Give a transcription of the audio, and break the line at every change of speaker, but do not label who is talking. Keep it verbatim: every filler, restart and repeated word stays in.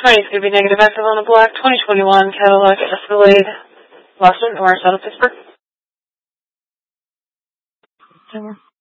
Tony's going to be negative active on the black. twenty twenty-one Cadillac Escalade. Boston, North, out of Pittsburgh.